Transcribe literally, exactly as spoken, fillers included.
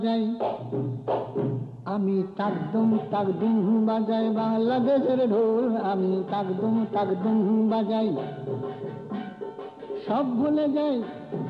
যাই আমি তাকদুম তাকদুম বাজাই বাংলাদেশের ঢোল, আমি তাকদুম তাকদুম বাজাই। সব ভুলে যাই